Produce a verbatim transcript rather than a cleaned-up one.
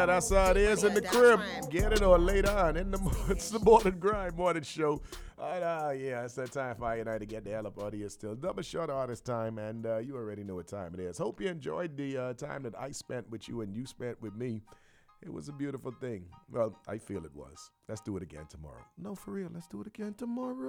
Yeah, that's how it is in the crib. Get it or later on in the mo- it's the morning grind morning show. And, uh, yeah, it's that time for I and I to get the hell up out of here still. Double short artist time, and uh, you already know what time it is. Hope you enjoyed the uh, time that I spent with you and you spent with me. It was a beautiful thing. Well, I feel it was. Let's do it again tomorrow. No, for real. Let's do it again tomorrow.